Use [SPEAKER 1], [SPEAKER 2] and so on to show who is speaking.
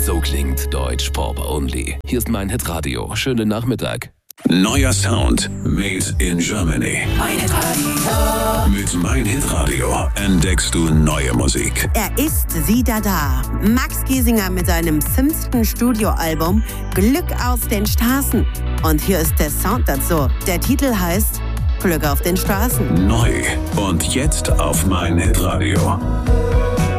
[SPEAKER 1] So klingt Deutsch Pop Only. Hier ist mein Hitradio. Schönen Nachmittag.
[SPEAKER 2] Neuer Sound made in Germany.
[SPEAKER 3] Mein Hitradio.
[SPEAKER 2] Mit Mein Hitradio entdeckst du neue Musik.
[SPEAKER 4] Er ist wieder da. Max Giesinger mit seinem 5. Studioalbum Glück auf den Straßen. Und hier ist der Sound dazu. Der Titel heißt Glück auf den Straßen.
[SPEAKER 2] Neu und jetzt auf Mein Hitradio.